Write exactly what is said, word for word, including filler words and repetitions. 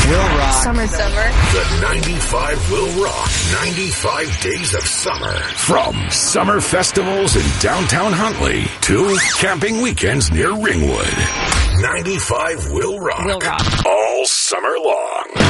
Will rock. Summer. Summer. The ninety-five will rock. ninety-five days of summer. From summer festivals in downtown Huntley to camping weekends near Ringwood. ninety-five will rock. Will rock. All summer long.